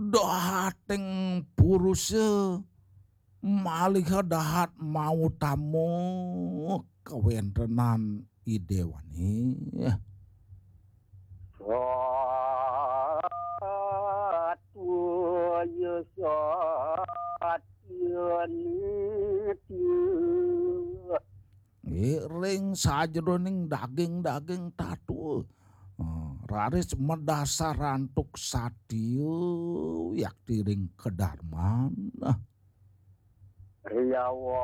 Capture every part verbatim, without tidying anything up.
dahateng puruse malih dahat mau tamu kawentenan idewani. Satu yusat yunitiu. Ring sajroning daging-daging tatu. Raris medasar rantuk satiu yak tiring kedarman. Riyawa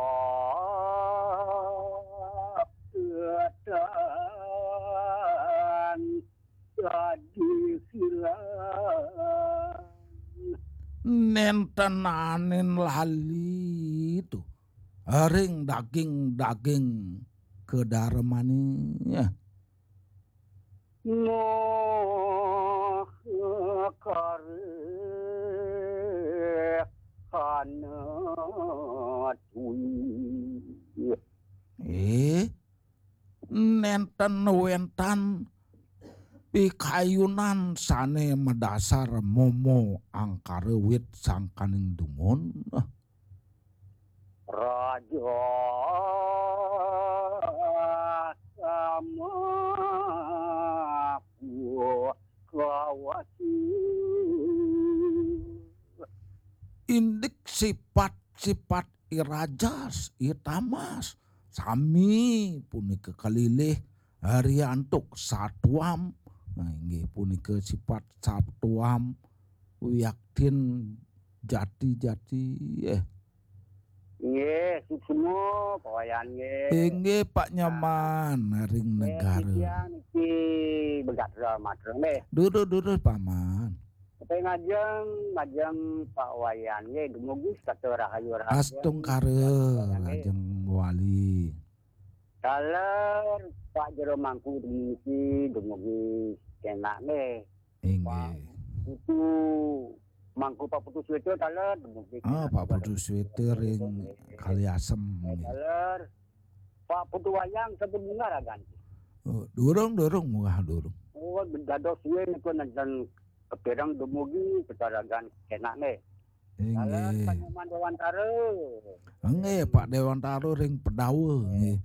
kedan jadi silang. Nentenanin lali itu. Ring daging-daging kedarmani. Noh karek hanat wih. Eh, nenten wentan pikayunan sane medasar momo angkarewit sangkaning dumun. Raja sama kawasi. Indik sifat-sifat irajas, itamas, sami punika kalilih hariantuk satuam. Nah, inggih punika sifat satuam yaktin jati-jati eh. Nggih, suksmo pawayan nggih. Inggih Pak Nyaman ring negara. Iki begadra madreng nggih. Durus-durus paman. Tapi ngajeng ngajeng Pak Wayan nggih dumugi kata rahayu rahayu. Astung kare ngajeng wali. Daler Pak Jero Mangku dumugi dumugi kenak nggih. Inggih. Itu Mangku Pak Putu Swete daler dumugi. Ah, Pak Putu Swete ring Kaliasem. Daler Pak Putu Wayang sebut bunga ragan. Oh, durung-durung munggah durung. Oh, dados suwe niku nenten keperang dumugi petaragan kenak nggih. Daler Inggih. Panyaman Dewantara. Nggih Pak Dewantara ring Pedawe nggih.